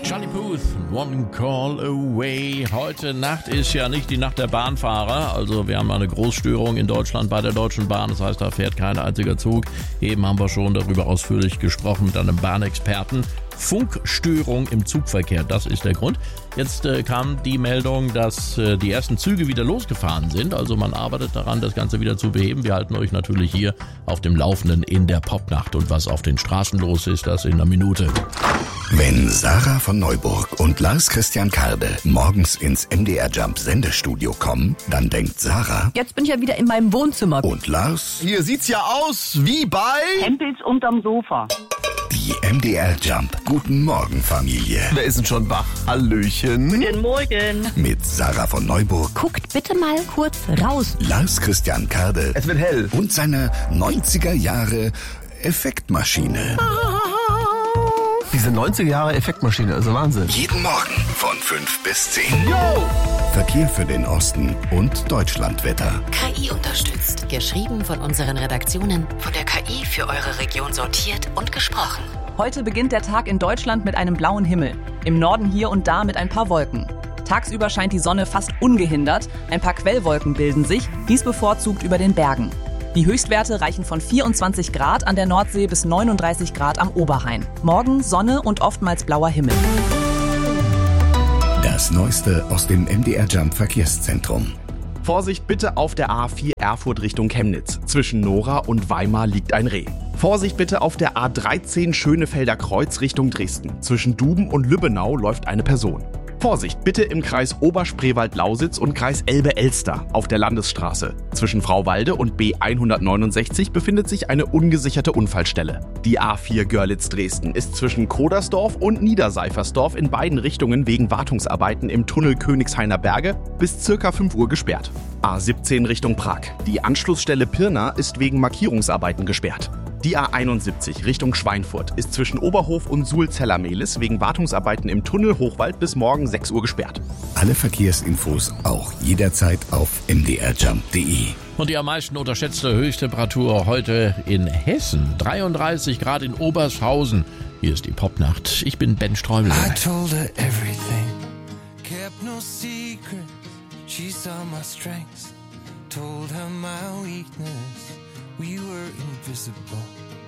Charlie Puth, One Call Away. Heute Nacht ist ja nicht die Nacht der Bahnfahrer. Also wir haben eine Großstörung in Deutschland bei der Deutschen Bahn. Das heißt, da fährt kein einziger Zug. Eben haben wir schon darüber ausführlich gesprochen mit einem Bahnexperten. Funkstörung im Zugverkehr, das ist der Grund. Jetzt kam die Meldung, dass die ersten Züge wieder losgefahren sind. Also man arbeitet daran, das Ganze wieder zu beheben. Wir halten euch natürlich hier auf dem Laufenden in der Popnacht. Und was auf den Straßen los ist, das in einer Minute. Wenn Sarah von Neuburg und Lars Christian Karde morgens ins MDR Jump Sendestudio kommen, dann denkt Sarah: Jetzt bin ich ja wieder in meinem Wohnzimmer. Und Lars: Hier sieht's ja aus wie bei Hempels unterm Sofa. Die MDR Jump Guten Morgen Familie. Wer ist denn schon wach? Hallöchen. Guten Morgen. Mit Sarah von Neuburg, Guckt bitte mal kurz raus. Lars Christian Karde Es wird hell. und seiner 90er Jahre Effektmaschine. Diese 90er Jahre Effektmaschine, also Wahnsinn. Jeden Morgen von 5 bis 10. Yo! Verkehr für den Osten und Deutschlandwetter. KI unterstützt. Geschrieben von unseren Redaktionen. Von der KI für eure Region sortiert und gesprochen. Heute beginnt der Tag in Deutschland mit einem blauen Himmel. Im Norden hier und da mit ein paar Wolken. Tagsüber scheint die Sonne fast ungehindert. Ein paar Quellwolken bilden sich, dies bevorzugt über den Bergen. Die Höchstwerte reichen von 24 Grad an der Nordsee bis 39 Grad am Oberrhein. Morgen Sonne und oftmals blauer Himmel. Das Neueste aus dem MDR Jump Verkehrszentrum. Vorsicht bitte auf der A4 Erfurt Richtung Chemnitz. Zwischen Nora und Weimar liegt ein Reh. Vorsicht bitte auf der A13 Schönefelder Kreuz Richtung Dresden. Zwischen Duben und Lübbenau läuft eine Person. Vorsicht bitte im Kreis Oberspreewald-Lausitz und Kreis Elbe-Elster auf der Landesstraße. Zwischen Frauwalde und B169 befindet sich eine ungesicherte Unfallstelle. Die A4 Görlitz-Dresden ist zwischen Kodersdorf und Niederseifersdorf in beiden Richtungen wegen Wartungsarbeiten im Tunnel Königshainer Berge bis ca. 5 Uhr gesperrt. A17 Richtung Prag. Die Anschlussstelle Pirna ist wegen Markierungsarbeiten gesperrt. Die A71 Richtung Schweinfurt ist zwischen Oberhof und Suhl-Zellermehlis wegen Wartungsarbeiten im Tunnel Hochwald bis morgen 6 Uhr gesperrt. Alle Verkehrsinfos auch jederzeit auf mdrjump.de. Und die am meisten unterschätzte Höchsttemperatur heute in Hessen. 33 Grad in Obershausen. Hier ist die Popnacht. Ich bin Ben Streubel. I told her everything, kept no secret. She saw my strengths, told her my weakness. We were invisible.